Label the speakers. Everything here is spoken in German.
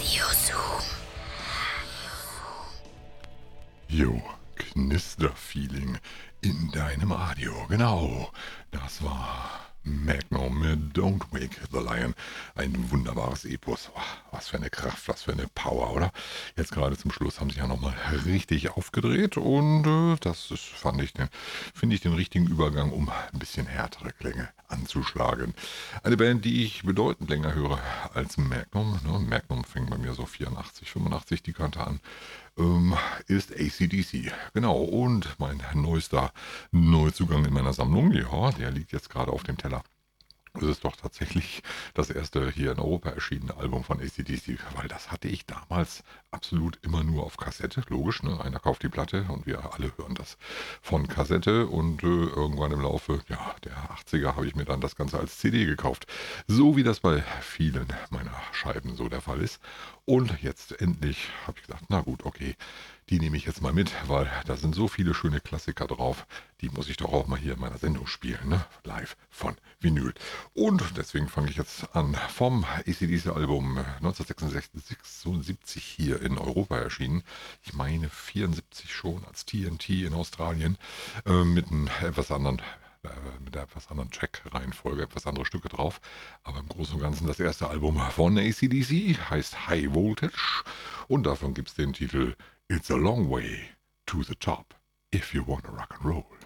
Speaker 1: Audiozoom.
Speaker 2: Jo, Knisterfeeling in deinem Radio. Genau, das war Magnum mit Don't Wake the Lion. Ein wunderbares Epos. Oh, was für eine Kraft, was für eine Power, oder? Jetzt gerade zum Schluss haben sie ja nochmal richtig aufgedreht und finde ich den richtigen Übergang, um ein bisschen härtere Klänge anzuschlagen. Eine Band, die ich bedeutend länger höre als Magnum. Ne? Magnum fing bei mir so 84, 85 die Kante an. Ist AC/DC. Genau, und mein neuester Neuzugang in meiner Sammlung, ja, der liegt jetzt gerade auf dem Teller. Es ist doch tatsächlich das erste hier in Europa erschienene Album von AC/DC, weil das hatte ich damals absolut immer nur auf Kassette. Logisch, ne? Einer kauft die Platte und wir alle hören das von Kassette und irgendwann im Laufe der 80er habe ich mir dann das Ganze als CD gekauft. So wie das bei vielen meiner Scheiben so der Fall ist. Und jetzt endlich habe ich gesagt, na gut, okay, die nehme ich jetzt mal mit, weil da sind so viele schöne Klassiker drauf, die muss ich doch auch mal hier in meiner Sendung spielen, ne? Live von Vinyl. Und deswegen fange ich jetzt an vom AC/DC-Album 1976 hier in Europa erschienen. Ich meine 74 schon als TNT in Australien mit einem mit der etwas anderen Track-Reihenfolge, etwas andere Stücke drauf. Aber im Großen und Ganzen das erste Album von AC/DC heißt High Voltage und davon gibt es den Titel It's a Long Way to the Top if you wanna rock and roll.